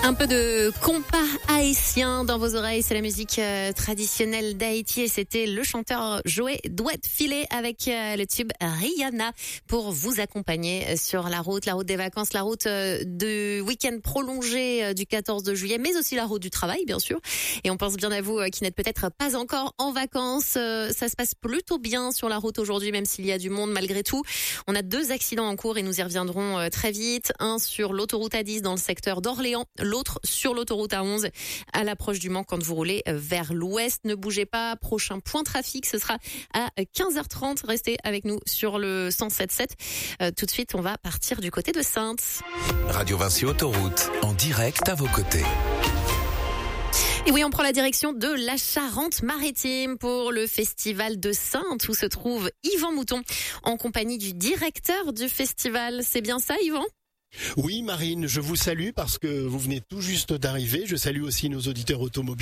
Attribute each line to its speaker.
Speaker 1: Un peu de compas haïtien dans vos oreilles, c'est la musique traditionnelle d'Haïti et c'était le chanteur Joey Douette Filet avec le tube Rihanna pour vous accompagner sur la route des vacances, la route de week-end prolongé du 14 de juillet, mais aussi la route du travail bien sûr. Et on pense bien à vous qui n'êtes peut-être pas encore en vacances. Ça se passe plutôt bien sur la route aujourd'hui, même s'il y a du monde malgré tout. On a 2 accidents en cours et nous y reviendrons très vite. Un sur l'autoroute A10 dans le secteur d'Orléans, l'autre sur l'autoroute A11 à l'approche du Mans quand vous roulez vers l'ouest. Ne bougez pas, prochain point trafic, ce sera à 15h30. Restez avec nous sur le 107.7. Tout de suite, on va partir du côté de Saintes.
Speaker 2: Radio Vinci Autoroute, en direct à vos côtés.
Speaker 1: Et oui, on prend la direction de la Charente-Maritime pour le festival de Saintes où se trouve Yvan Mouton en compagnie du directeur du festival. C'est bien ça, Yvan ?
Speaker 3: Oui, Marine, je vous salue parce que vous venez tout juste d'arriver. Je salue aussi nos auditeurs automobiles.